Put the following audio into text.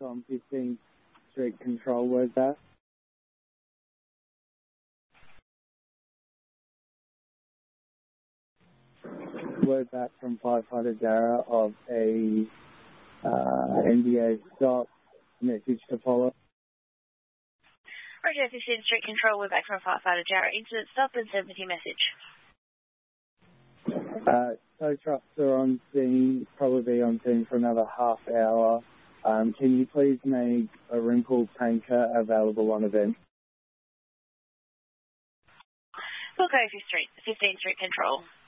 on 15th Street Control, where's that? Word back from firefighter Dara of a NDA stop, message to follow. Roger, 15th Street Control, we're back from firefighter Dara. Incident stop and 70 message. Tow trucks are on scene, probably be on scene for another half hour. Can you please make a wrinkled tanker available on event? We'll go 15th Street Control.